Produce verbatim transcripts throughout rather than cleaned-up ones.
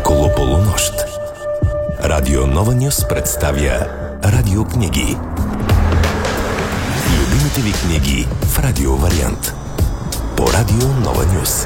Около полунощ. Радио Нова Нюс представя радиокниги. Любимите ви книги в радио вариант. По Радио Нова Нюс.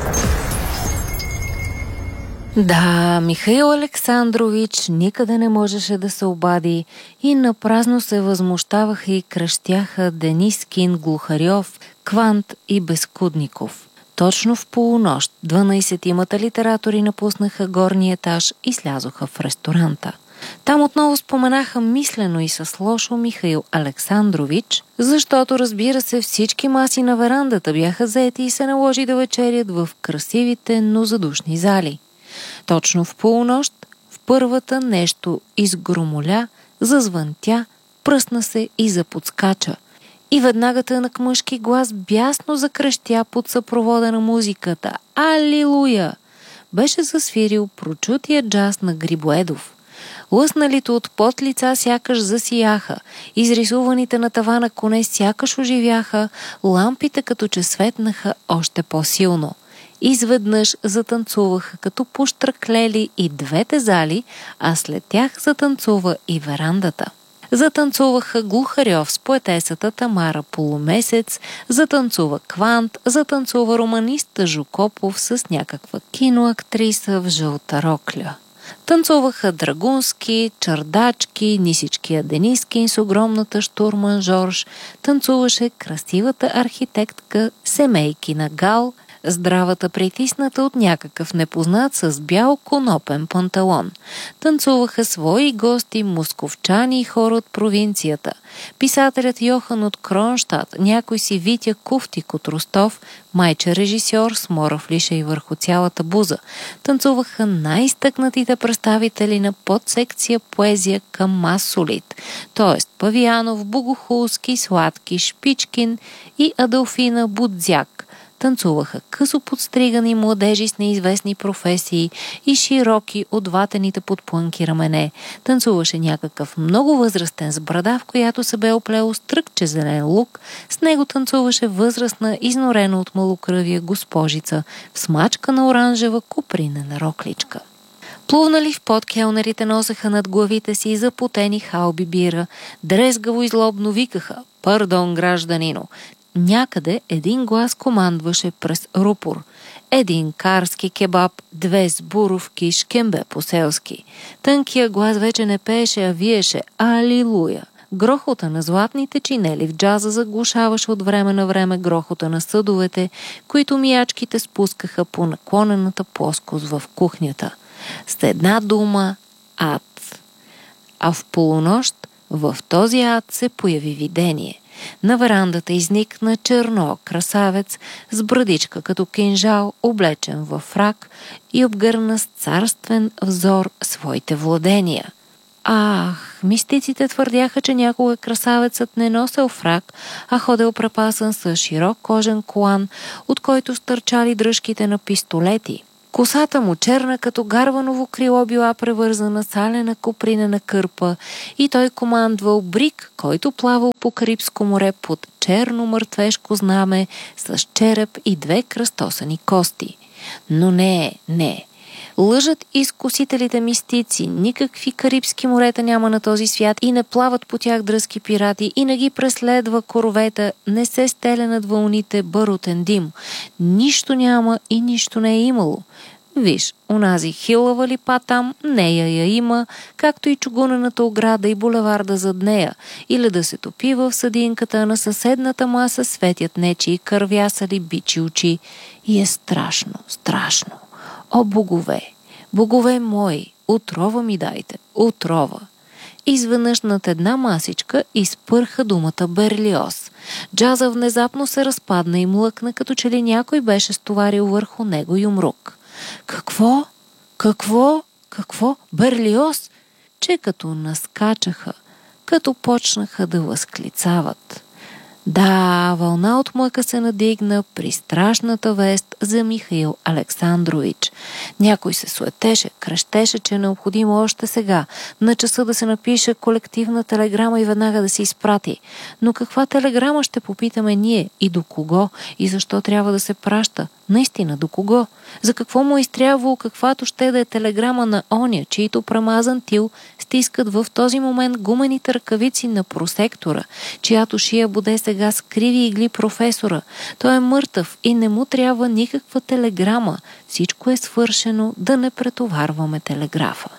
Да, Михаил Александрович никъде не можеше да се обади и напразно се възмущаваха и кръщяха Денискин, Глухарьов, Квант и Безкудников. Точно в полунощ дванайсетимата литератори напуснаха горния етаж и слязоха в ресторанта. Там отново споменаха мислено и с лошо Михаил Александрович, защото, разбира се, всички маси на верандата бяха заети и се наложи да вечерят в красивите, но задушни зали. Точно в полунощ, в първата нещо изгромоля, зазвънтя, пръсна се и заподскача. И веднага тънък мъжки глас бясно закръщя под съпровода на музиката. Алилуя! Беше засвирил прочутия джаз на Грибоедов. Лъсналите от пот лица сякаш засияха, изрисуваните на тавана коне сякаш оживяха, лампите като че светнаха още по-силно. Изведнъж затанцуваха като пощраклели и двете зали, а след тях затанцува и верандата. Затанцуваха Глухарьов с поетесата Тамара Полумесец, затанцува Квант, затанцува романиста Жукопов с някаква киноактриса в жълта рокля. Танцуваха Драгунски, Чардачки, Нисичкия Денискин с огромната штурман Жорж, танцуваше красивата архитектка Семейкина Гал, здравата притисната от някакъв непознат с бял конопен панталон. Танцуваха свои гости, московчани и хора от провинцията. Писателят Йохан от Кронштадт, някой си Витя Куфтик от Ростов, майче режисьор с морав лишай върху цялата буза. Танцуваха най-стъкнатите представители на подсекция поезия към масолит, т.е. Павиянов, Богохулски, Сладки, Шпичкин и Адолфина Будзяк. Танцуваха късо подстригани младежи с неизвестни професии и широки отватените под плънки рамене. Танцуваше някакъв много възрастен с брада, в която се бе оплело стръкче зелен лук. С него танцуваше възрастна, изнорена от малокръвия госпожица в смачка на оранжева купринена рокличка. Плувнали в пот, келнерите носеха над главите си запотени халби бира. Дрезгаво и злобно викаха: „Пардон, гражданино!“ Някъде един глас командваше през рупор. Един карски кебаб, две сбуровки, шкембе по-селски. Тънкия глас вече не пееше, а виеше Алилуя. Грохота на златните чинели в джаза заглушаваше от време на време грохота на съдовете, които миячките спускаха по наклонената плоскост в кухнята. С една дума — ад. А в полунощ в този ад се появи видение. На верандата изникна черно красавец с брадичка като кинжал, облечен във фрак и обгърна с царствен взор своите владения. Ах, мистиците твърдяха, че някога красавецът не носел фрак, а ходил препасан с широк кожен колан, от който стърчали дръжките на пистолети. Косата му черна като гарваново крило била превързана с алена купринена кърпа и той командвал брик, който плавал по Карибско море под черно мъртвешко знаме с череп и две кръстосани кости. Но не, не. Лъжат изкусителите мистици, никакви карибски морета няма на този свят и не плават по тях дръзки пирати и не ги преследва коровета, не се стеля над вълните барутен дим. Нищо няма и нищо не е имало. Виж, онази хилава липа там, нея я има, както и чугунената ограда и булеварда зад нея, или да се топи в съдинката на съседната маса светят нечии кървясали бичи очи. И е страшно, страшно. О, богове, богове мои, отрова ми дайте, отрова. Изведнъж над една масичка изпърха думата Берлиоз. Джаза внезапно се разпадна и млъкна, като че ли някой беше стоварил върху него юмрук. Какво? Какво? Какво? Берлиоз? Че като наскачаха, като почнаха да възклицават. Да, вълна от мъка се надигна при страшната вест за Михаил Александрович. Някой се суетеше, крещеше, че е необходимо още сега на часа да се напише колективна телеграма и веднага да се изпрати. Но каква телеграма, ще попитаме ние, и до кого, и защо трябва да се праща? Наистина, до кого? За какво му е изтрябвало каквато ще да е телеграма на оня, чието премазан тил стискат в този момент гумените ръкавици на просектора, чиято шия боде сега с криви игли професора. Той е мъртъв и не му трябва никаква телеграма. Всичко е свършено, да не претоварваме телеграфа.